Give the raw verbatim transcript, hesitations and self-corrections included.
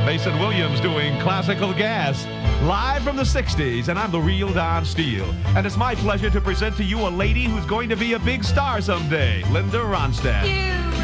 Mason Williams doing Classical Gas, live from the sixties, and I'm the real Don Steele. And it's my pleasure to present to you a lady who's going to be a big star someday, Linda Ronstadt. You